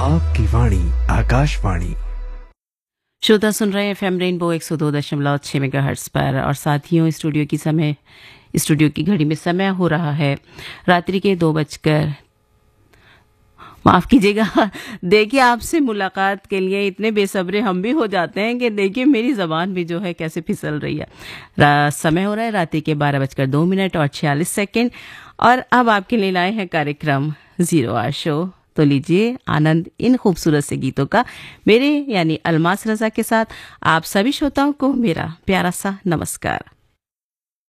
आपकी वाणी आकाशवाणी। श्रोता सुन रहे हैं एफएम रेनबो 102.6 मेगाहर्ट्ज पर और साथियों स्टूडियो की घड़ी में समय हो रहा है रात्रि के 2 बजकर, माफ कीजिएगा। देखिए, आपसे मुलाकात के लिए इतने बेसब्रे हम भी हो जाते हैं कि देखिए मेरी जबान भी जो है कैसे फिसल रही है। समय हो रहा है रात्रि के 12 बजकर 2 मिनट और 46 सेकेंड और अब आपके लिए लाए हैं कार्यक्रम जीरो आवर शो। तो लीजिए आनंद इन खूबसूरत से गीतों का। मेरे यानी अलमास रजा के साथ आप सभी श्रोताओं को मेरा प्यारा सा नमस्कार।